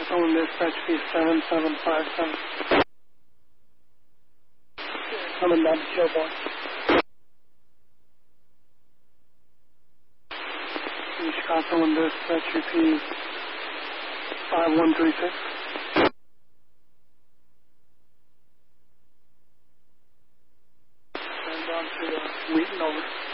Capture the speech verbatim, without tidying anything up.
Someone dispatch P seven seven five seven. Coming down to Killboy. Chicago and dispatch U P five one three six. And down to uh, Wheaton over.